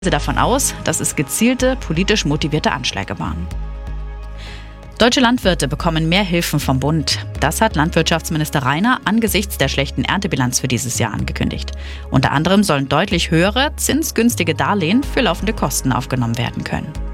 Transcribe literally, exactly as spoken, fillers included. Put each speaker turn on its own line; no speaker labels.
davon aus, dass es gezielte, politisch motivierte Anschläge waren. Deutsche Landwirte bekommen mehr Hilfen vom Bund. Das hat Landwirtschaftsminister Rainer angesichts der schlechten Erntebilanz für dieses Jahr angekündigt. Unter anderem sollen deutlich höhere, zinsgünstige Darlehen für laufende Kosten aufgenommen werden können.